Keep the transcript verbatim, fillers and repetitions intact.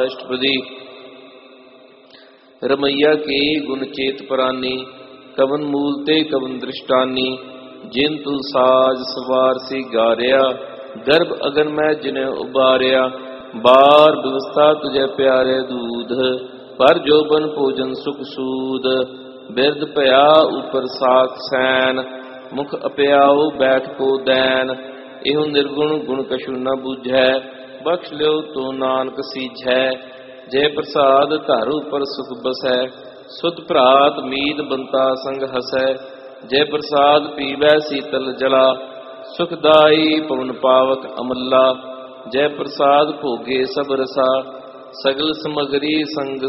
अष्टपदी। रमैया के गुण चेत परानी, कवन मूल ते कवन दृष्टानी। जिन तू साज सवार सी गारिया, गर्भ अगन में जिन्हें उबारिया। बार व्यवस्था तुझे प्यारे दूध, पर जोबन भोजन सुख सूद। बिरद भया ऊपर साख सैन, मुख अप्याओ बैठ को दैन। एहु निर्गुण गुण कछु न बूझै, बख्श लियो तो नानक सीझै। जय प्रसाद धर उपर सुख बसै, सुध भ्रात मीत बंता संग हसै। जय प्रसाद पीवै शीतल जला, सुखदाई पवन पावक अमला। जय प्रसाद भोगे सब रसा, सगल समगरी संग